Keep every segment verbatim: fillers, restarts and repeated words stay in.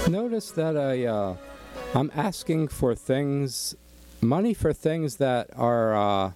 Notice that I, uh, I'm asking for things, money for things that are uh,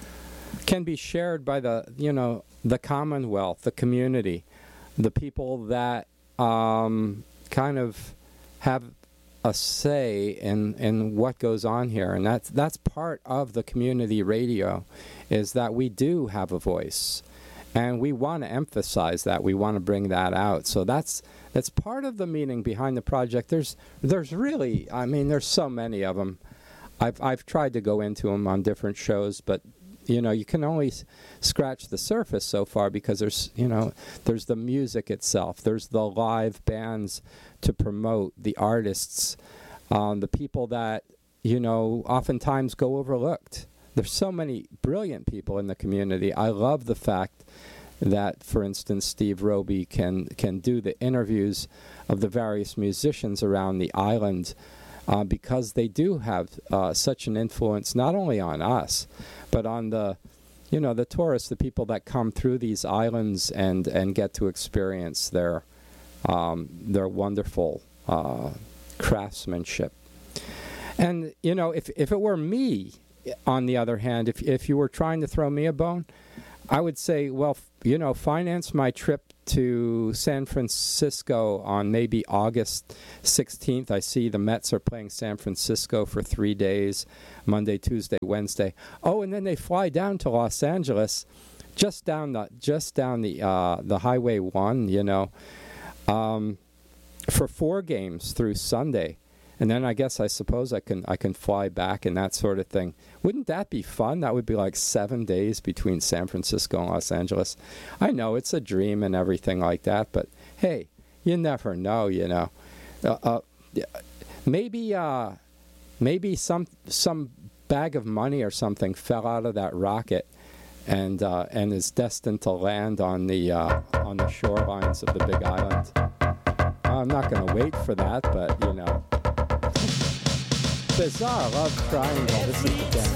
can be shared by the, you know, the Commonwealth, the community, the people that um, kind of have a say in, in what goes on here. And that's, that's part of the community radio, is that we do have a voice. And we want to emphasize that. We want to bring that out. So that's that's part of the meaning behind the project. There's there's really, I mean, there's so many of them. I've I've tried to go into them on different shows, but you know, you can only s- scratch the surface so far, because there's, you know, there's the music itself. There's the live bands to promote, the artists, um, the people that, you know, oftentimes go overlooked. There's so many brilliant people in the community. I love the fact that, for instance, Steve Roby can can do the interviews of the various musicians around the island, uh, because they do have uh, such an influence not only on us, but on the, you know, the tourists, the people that come through these islands and, and get to experience their um, their wonderful uh, craftsmanship. And you know, if if it were me, on the other hand, if if you were trying to throw me a bone, I would say, well, f- you know, finance my trip to San Francisco on maybe August sixteenth. I see the Mets are playing San Francisco for three days, Monday, Tuesday, Wednesday. Oh, and then they fly down to Los Angeles, just down the just down the uh, the Highway One, you know, um, for four games through Sunday. And then I guess I suppose I can I can fly back and that sort of thing. Wouldn't that be fun? That would be like seven days between San Francisco and Los Angeles. I know it's a dream and everything like that, but hey, you never know, you know. Uh, uh, yeah, maybe uh, maybe some some bag of money or something fell out of that rocket and uh, and is destined to land on the uh, on the shorelines of the Big Island. I'm not going to wait for that, but you know. Bizarre Love Triangle. This is the jam.